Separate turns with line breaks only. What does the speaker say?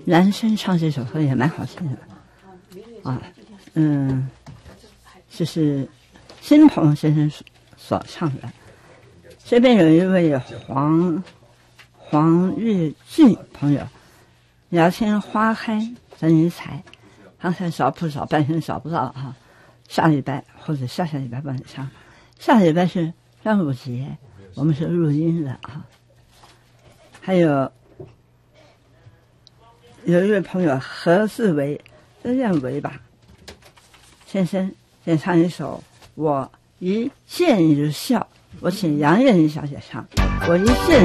男生唱这首歌也蛮好听的啊，这是新鹏先生所唱的。这边有一位黄日俊朋友，聊天花开等于财，刚才找不找半天找不到哈，下礼拜或者下下礼拜帮你唱，下礼拜是端午节，我们是录音的啊。还有一位朋友何志伟，这念伟吧，先生先唱一首《我一见你就笑》，我请杨艳妮小姐唱《我一见》。